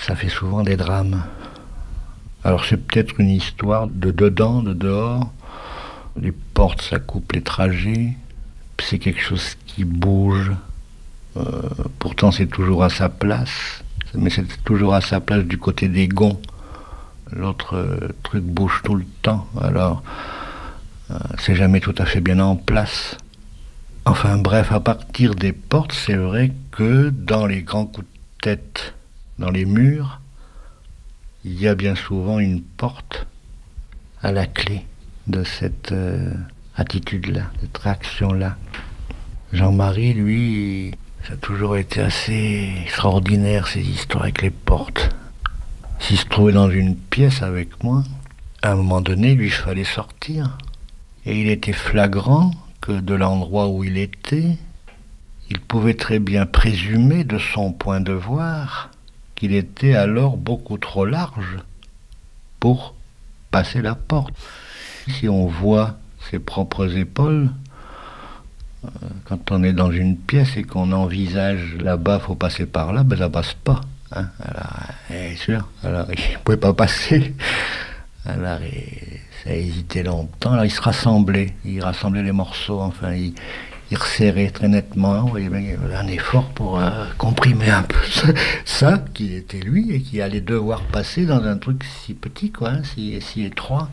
ça fait souvent des drames. Alors c'est peut-être une histoire de dedans, de dehors. Les portes, ça coupe les trajets. C'est quelque chose qui bouge. Pourtant, c'est toujours à sa place. Mais c'est toujours à sa place du côté des gonds. L'autre truc bouge tout le temps. Alors, c'est jamais tout à fait bien en place. Enfin bref, à partir des portes, c'est vrai que dans les grands coups de tête, dans les murs, il y a bien souvent une porte à la clé de cette attitude-là, de cette réaction-là. Jean-Marie, lui, ça a toujours été assez extraordinaire, ces histoires avec les portes. S'il se trouvait dans une pièce avec moi, à un moment donné, lui, il fallait sortir. Et il était flagrant que de l'endroit où il était, il pouvait très bien présumer de son point de voir qu'il était alors beaucoup trop large pour passer la porte. Si on voit ses propres épaules, quand on est dans une pièce et qu'on envisage là-bas, faut passer par là, ben ça passe pas. Hein. Alors, c'est sûr, alors il ne pouvait pas passer. Alors, ça a hésité longtemps. Alors, il rassemblait les morceaux, enfin, il resserrait très nettement. Vous voyez bien, il y avait un effort pour comprimer un peu ça, qui était lui, et qui allait devoir passer dans un truc si petit, quoi, hein, si étroit.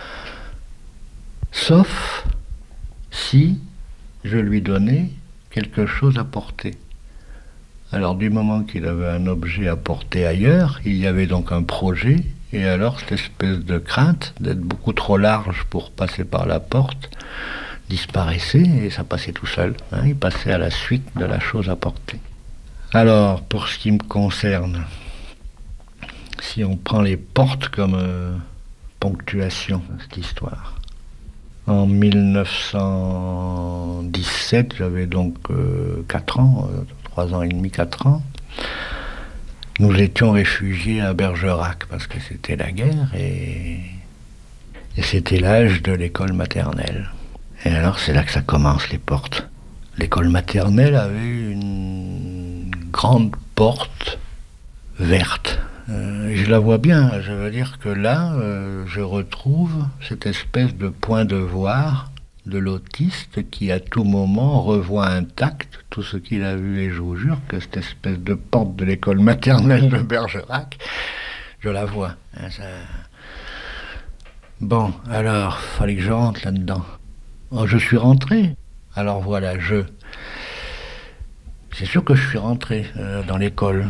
Sauf si je lui donnais quelque chose à porter. Alors, du moment qu'il avait un objet à porter ailleurs, il y avait donc un projet. Et alors, cette espèce de crainte d'être beaucoup trop large pour passer par la porte disparaissait et ça passait tout seul. Hein, il passait à la suite de la chose à porter. Alors, pour ce qui me concerne, si on prend les portes comme ponctuation de cette histoire, en 1917, j'avais donc 4 ans, 3 ans et demi, 4 ans. Nous étions réfugiés à Bergerac parce que c'était la guerre et c'était l'âge de l'école maternelle. Et alors c'est là que ça commence, les portes. L'école maternelle avait une grande porte verte. Je la vois bien, je veux dire que là, je retrouve cette espèce de point de voir de l'autiste qui à tout moment revoit intact tout ce qu'il a vu, et je vous jure que cette espèce de porte de l'école maternelle de Bergerac, je la vois. Hein, ça... Bon, alors, fallait que je rentre là-dedans. Oh, je suis rentré. Alors voilà, c'est sûr que je suis rentré dans l'école.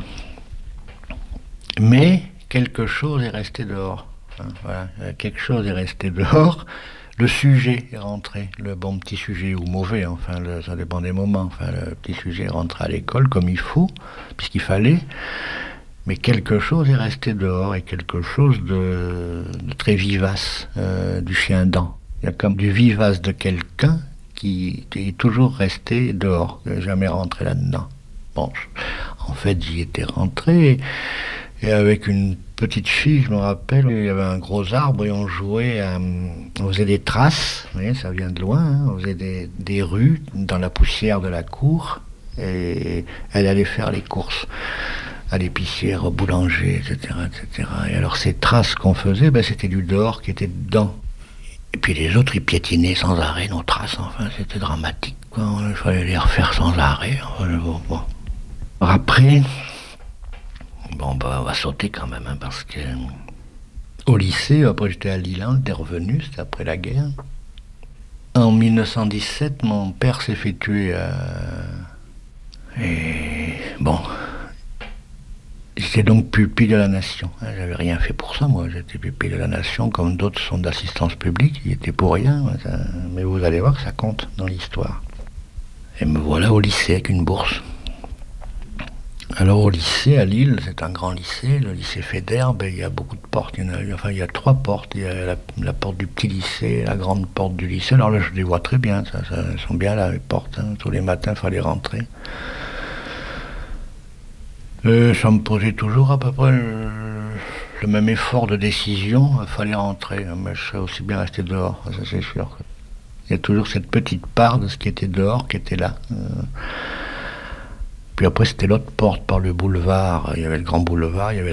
Mais quelque chose est resté dehors. Hein, voilà, quelque chose est resté dehors. Le sujet est rentré, le bon petit sujet, ou mauvais, enfin, ça dépend des moments. Enfin, le petit sujet est rentré à l'école comme il faut, puisqu'il fallait. Mais quelque chose est resté dehors, et quelque chose de très vivace, du chien-dent. Il y a comme du vivace de quelqu'un qui est toujours resté dehors, jamais rentré là-dedans. Bon, en fait, j'y étais rentré, et avec une petite fille, je me rappelle, il y avait un gros arbre et on jouait, on faisait des traces, vous voyez, ça vient de loin, hein, on faisait des rues dans la poussière de la cour, et elle allait faire les courses à l'épicière, au boulanger, etc., etc. Et alors ces traces qu'on faisait, ben, c'était du dehors qui était dedans. Et puis les autres, ils piétinaient sans arrêt nos traces, enfin, c'était dramatique, quoi. Il fallait les refaire sans arrêt. Bon. Après, bon, bah, on va sauter quand même, hein, parce que au lycée, après j'étais à Lille, j'étais revenu, c'était après la guerre. En 1917, mon père s'est fait tuer. Et bon, j'étais donc pupille de la nation. J'avais rien fait pour ça, moi. J'étais pupille de la nation, comme d'autres sont d'assistance publique. Ils étaient pour rien. Mais vous allez voir que ça compte dans l'histoire. Et me voilà au lycée avec une bourse. Alors au lycée, à Lille, c'est un grand lycée, le lycée Faidherbe, il y a beaucoup de portes. Il y a 3 portes. Il y a la porte du petit lycée, la grande porte du lycée. Alors là, je les vois très bien. Elles sont bien là, les portes. Hein. Tous les matins, il fallait rentrer. Ça me posait toujours à peu près le même effort de décision. Il fallait rentrer, mais je serais aussi bien resté dehors, ça c'est sûr. Il y a toujours cette petite part de ce qui était dehors qui était là. Puis après, c'était l'autre porte par le boulevard. Il y avait le grand boulevard, il y avait